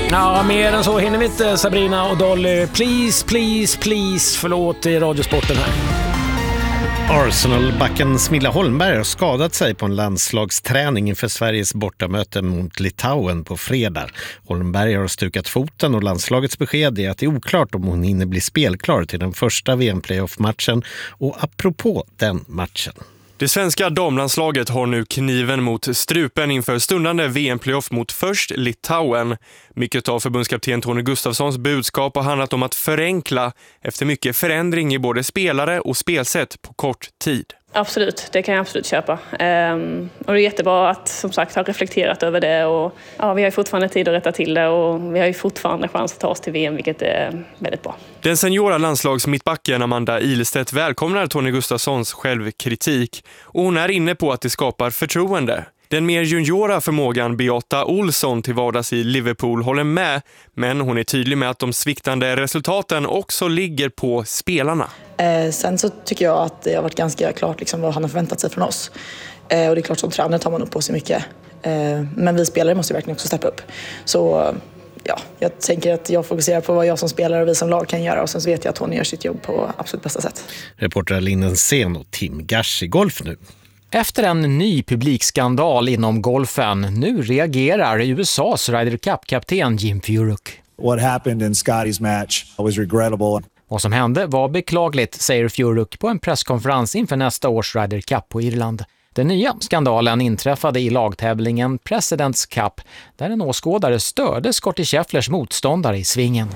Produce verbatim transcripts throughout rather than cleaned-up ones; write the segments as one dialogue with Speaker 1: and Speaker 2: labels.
Speaker 1: Ja, mer än så hinner vi inte, Sabrina och Dolly. Please, please, please, förlåt i Radiosporten här.
Speaker 2: Arsenal-backen Smilla Holmberg har skadat sig på en landslagsträning inför Sveriges bortamöte mot Litauen på fredag. Holmberg har stukat foten och landslagets besked är att det är oklart om hon hinner bli spelklar till den första V M-playoff-matchen. Och apropå den matchen.
Speaker 3: Det svenska damlandslaget har nu kniven mot strupen inför stundande V M-playoff mot först Litauen. Mycket av förbundskapten Tony Gustafssons budskap har handlat om att förenkla efter mycket förändring i både spelare och spelsätt på kort tid.
Speaker 4: Absolut, det kan jag absolut köpa. Ehm, och det är jättebra att som sagt ha reflekterat över det. Och, ja, vi har ju fortfarande tid att rätta till det och vi har ju fortfarande chans att ta oss till V M, vilket är väldigt bra.
Speaker 3: Den seniora landslagsmittbacken Amanda Ilstedt välkomnar Tony Gustafssons självkritik och hon är inne på att det skapar förtroende. Den mer juniora förmågan Beata Olsson till vardags i Liverpool håller med, men hon är tydlig med att de sviktande resultaten också ligger på spelarna.
Speaker 5: Eh, sen så tycker jag att det har varit ganska klart liksom, vad han har förväntat sig från oss. Eh, och det är klart som tränare tar man upp på sig mycket. Eh, men vi spelare måste verkligen också steppa upp. Så ja, jag tänker att jag fokuserar på vad jag som spelare och vi som lag kan göra. Och sen så vet jag att hon gör sitt jobb på absolut bästa sätt.
Speaker 2: Reporter Linnen Sen och Tim Gash i golf nu.
Speaker 6: Efter en ny publikskandal inom golfen, nu reagerar U S A:s Ryder Cup-kapten Jim Furyk.
Speaker 7: What happened in Scotty's match was regrettable.
Speaker 6: Vad som hände var beklagligt, säger Furyk på en presskonferens inför nästa års Ryder Cup på Irland. Den nya skandalen inträffade i lagtävlingen President's Cup, där en åskådare störde Scottie Schefflers motståndare i svingen.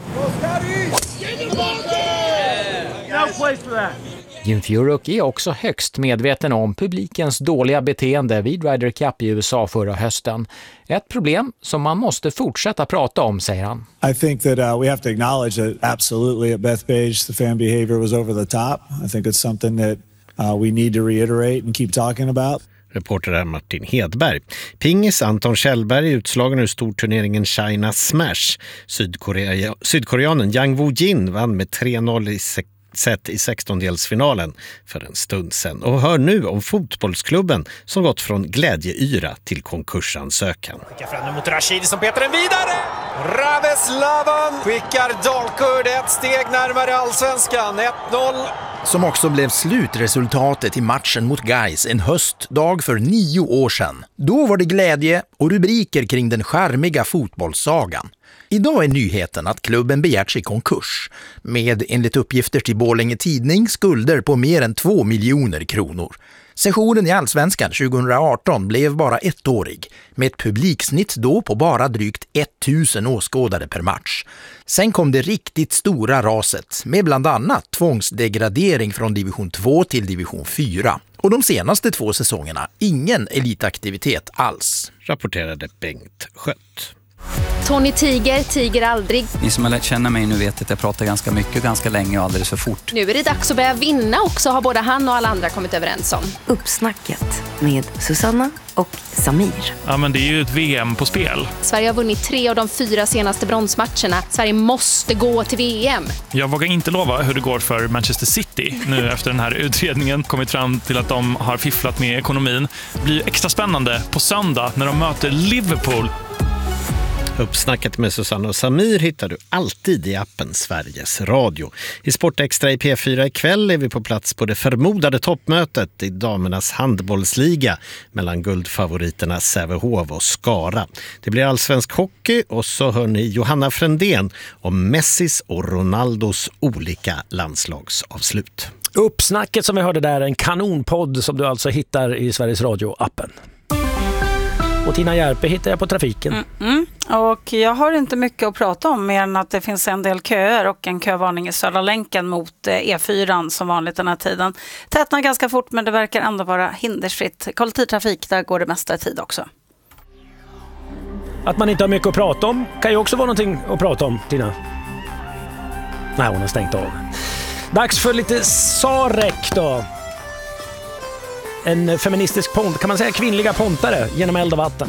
Speaker 6: Jim Furyk är också högst medveten om publikens dåliga beteende vid Ryder Cup i U S A förra hösten. Ett problem som man måste fortsätta prata om, säger han.
Speaker 7: I think that uh, we have to acknowledge that absolutely at Bethpage the fan behavior was over the top. I think it's something that uh, we need to reiterate and keep talking about.
Speaker 2: Reporter är Martin Hedberg. Pingis Anton Kjellberg är utslagen ur storturneringen China Smash. Sydkorea, sydkoreanen Yang Woo-jin vann med tre noll i sex sett i sextondelsfinalen för en stund sedan och hör nu om fotbollsklubben som gått från glädjeyra till konkursansökan.
Speaker 8: Skickar fram mot Rashid som petar den vidare. Raveslavan skickar Dalkurd ett steg närmare allsvenskan, ett noll.
Speaker 9: Som också blev slutresultatet i matchen mot Gais en höstdag för nio år sedan. Då var det glädje och rubriker kring den charmiga fotbollssagan. Idag är nyheten att klubben begärt sig konkurs med enligt uppgifter till Borlänge Tidning skulder på mer än två miljoner kronor. Sessionen i Allsvenskan tjugohundraarton blev bara ettårig med ett publiksnitt då på bara drygt tusen åskådare per match. Sen kom det riktigt stora raset med bland annat tvångsdegradering från division två till division fyra. Och de senaste två säsongerna ingen elitaktivitet alls.
Speaker 2: Rapporterade Bengt Skött.
Speaker 10: Tony Tiger, Tiger aldrig.
Speaker 11: Ni som har lärt känna mig nu vet att jag pratar ganska mycket, ganska länge och alldeles för fort.
Speaker 10: Nu är det dags att börja vinna också, har både han och alla andra kommit överens om.
Speaker 12: Uppsnacket med Susanna och Samir.
Speaker 13: Ja, men det är ju ett V M på spel.
Speaker 10: Sverige har vunnit tre av de fyra senaste bronsmatcherna. Sverige måste gå till V M.
Speaker 13: Jag vågar inte lova hur det går för Manchester City nu efter den här utredningen. Kommit fram till att de har fifflat med ekonomin. Det blir extra spännande på söndag när de möter Liverpool.
Speaker 2: Uppsnacket med Susanna och Samir hittar du alltid i appen Sveriges Radio. I Sportextra i P fyra ikväll är vi på plats på det förmodade toppmötet i damernas handbollsliga mellan guldfavoriterna Sävehof och Skara. Det blir allsvensk hockey och så hör ni Johanna Frändén om Messis och Ronaldos olika landslagsavslut.
Speaker 1: Uppsnacket som vi hörde där är en kanonpodd som du alltså hittar i Sveriges Radio-appen. Och Tina Järpe hittar jag på trafiken.
Speaker 14: Mm, mm. Och jag har inte mycket att prata om mer än att det finns en del köer och en kövarning i Södra länken mot E fyra som vanligt den här tiden. Tätnar ganska fort men det verkar ändå vara hindersfritt. Kollektivtrafik, där går det mesta tid också.
Speaker 1: Att man inte har mycket att prata om kan ju också vara någonting att prata om, Tina. Nej, hon har stängt av. Dags för lite Sarek då. En feministisk pont, kan man säga kvinnliga pontare genom eld och vatten.